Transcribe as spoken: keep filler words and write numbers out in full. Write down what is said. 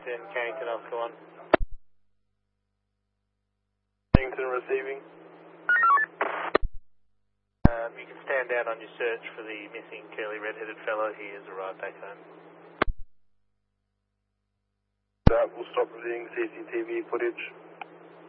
Cannington, Cannington, Oscar one. Cannington receiving. Um, you can stand down on your search for the missing curly red-headed fellow. He has arrived back home. That will stop reviewing C C T V footage.